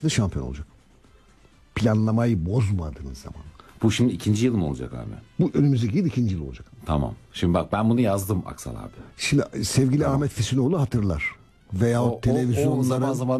şampiyon olacak. Planlamayı bozmadığınız zaman. Bu şimdi ikinci yıl mı olacak abi? Bu önümüzdeki yıl ikinci yıl olacak. Tamam. Şimdi bak ben bunu yazdım Aksal abi. Şimdi sevgili Ahmet Füsunoğlu hatırlar. Veyahut O televizyonların zaman